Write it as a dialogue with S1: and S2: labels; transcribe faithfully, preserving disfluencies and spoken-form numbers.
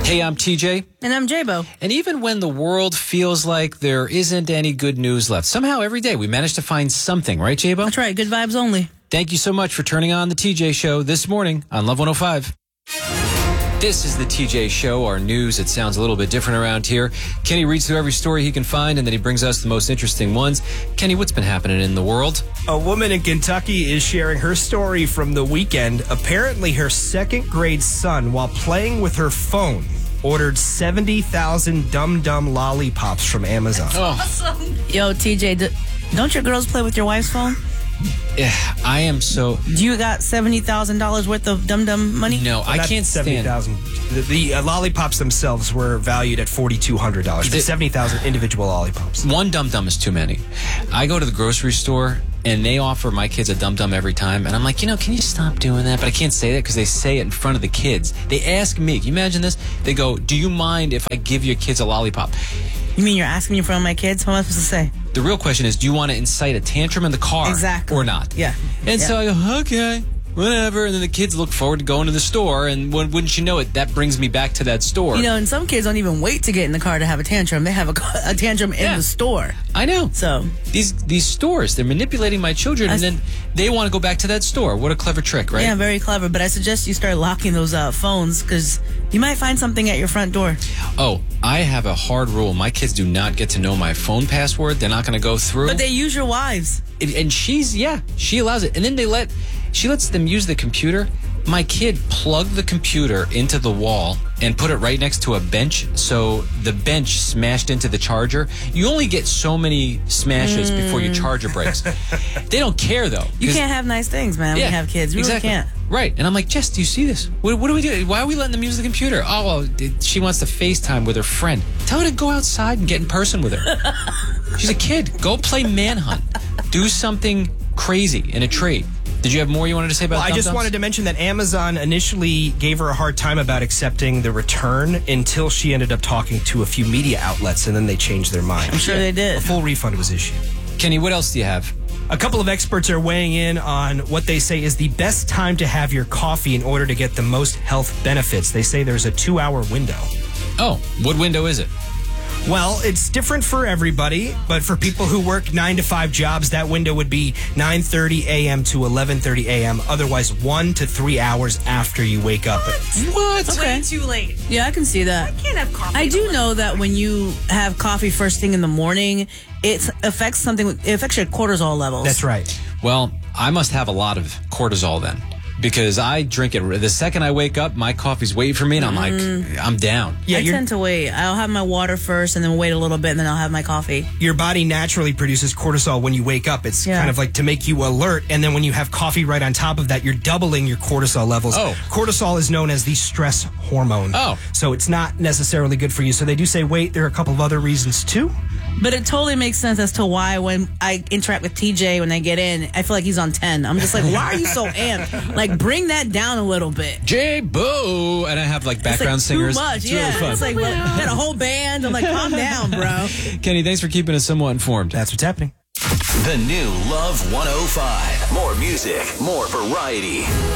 S1: Hey, I'm T J.
S2: And I'm J-Bo.
S1: And even when the world feels like there isn't any good news left, somehow every day we manage to find something, right, J-Bo?
S2: That's right. Good vibes only.
S1: Thank you so much for turning on the T J Show this morning on Love one oh five. This is the T J Show, our news. It sounds a little bit different around here. Kenny reads through every story he can find, and then he brings us the most interesting ones. Kenny, what's been happening in the world?
S3: A woman in Kentucky is sharing her story from the weekend. Apparently, her second grade son, while playing with her phone, ordered seventy thousand Dum Dum lollipops from Amazon.
S1: Oh,
S2: Awesome. Yo, T J, do, don't your girls play with your wife's phone?
S1: yeah, I am so...
S2: Do you got seventy thousand dollars worth of Dum Dum money?
S1: No,
S3: Well,
S1: I
S3: not
S1: can't
S3: seventy
S1: stand...
S3: thousand. The, the uh, lollipops themselves were valued at forty-two hundred dollars.
S1: The-
S3: seventy thousand individual lollipops.
S1: One Dum Dum is too many. I go to the grocery store, and they offer my kids a Dum Dum every time, and I'm like, you know, can you stop doing that? But I can't say that because they say it in front of the kids. They ask me, can you imagine this? They go, do you mind if I give your kids a lollipop?
S2: You mean you're asking me in front of my kids? What am I supposed to say?
S1: The real question is, do you want to incite a tantrum in the car?
S2: Exactly.
S1: Or not?
S2: Yeah.
S1: And
S2: Yeah.
S1: so I go, okay, whatever. And then the kids look forward to going to the store. And when, wouldn't you know it, that brings me back to that store.
S2: You know, and some kids don't even wait to get in the car to have a tantrum. They have a, a tantrum in
S1: Yeah.
S2: the store.
S1: I know.
S2: So,
S1: These these stores, they're manipulating my children,
S2: I
S1: and
S2: s-
S1: then they want to go back to that store. What a clever trick, right?
S2: yeah, very clever. But I suggest you start locking those uh, phones because you might find something at your front door.
S1: Oh, I have a hard rule. My kids do not get to know my phone password. They're not going to go through.
S2: But they use your wives.
S1: And- and she's, yeah, she allows it. And then they let, she lets them use the computer. My kid plugged the computer into the wall and put it right next to a bench. So the bench smashed into the charger. You only get so many smashes before your charger breaks. They don't care, though.
S2: You
S1: 'cause-
S2: can't have nice things, man, when you have kids. You
S1: exactly.
S2: really can't.
S1: Right. And I'm like, Jess, do you see this? What, what do we do? Why are we letting them use the computer? Oh, well, it- she wants to FaceTime with her friend. Tell her to go outside and get in person with her. She's a kid. Go play manhunt. Do something crazy in a tree. Did you have more you wanted to say about
S3: Well, I
S1: Dum
S3: just
S1: Dums?
S3: wanted to mention that Amazon initially gave her a hard time about accepting the return until she ended up talking to a few media outlets, and then they changed their mind.
S2: I'm sure they did.
S3: A full refund was issued.
S1: Kenny, what else do you have?
S3: A couple of experts are weighing in on what they say is the best time to have your coffee in order to get the most health benefits. They say there's a two-hour window.
S1: Oh, what window is it?
S3: Well, it's different for everybody, but for people who work nine to five jobs, that window would be nine thirty a.m. to eleven thirty a.m., otherwise one to three hours after you wake up.
S1: What?
S2: Okay.
S4: Way too late.
S2: Yeah, I can see that.
S4: I can't have coffee.
S2: I do know that when you have coffee first thing in the morning, it affects something. It affects your cortisol levels.
S3: That's right.
S1: Well, I must have a lot of cortisol then. Because I drink it. The second I wake up, my coffee's waiting for me, and I'm like, I'm down.
S3: Yeah,
S2: I
S3: your,
S2: tend to wait. I'll have my water first, and then wait a little bit, and then I'll have my coffee.
S3: your body naturally produces cortisol when you wake up. It's
S2: Yeah.
S3: kind of like to make you alert, and then when you have coffee right on top of that, you're doubling your cortisol levels.
S1: Oh.
S3: Cortisol is known as the stress hormone.
S1: Oh.
S3: So it's not necessarily good for you. So they do say wait. There are a couple of other reasons too.
S2: But it totally makes sense as to why when I interact with T J when I get in, I feel like he's on ten. I'm just like, why are you so amped? Like, bring that down a little bit.
S1: J-Bo! And I have like
S2: It's
S1: background
S2: like
S1: singers.
S2: too much.
S1: It's
S2: Yeah,
S1: really fun.
S2: it's like well, got a whole band. I'm like, calm down, bro.
S1: Kenny, thanks for keeping us somewhat informed.
S3: That's what's happening.
S5: The new Love one oh five. More music, more variety.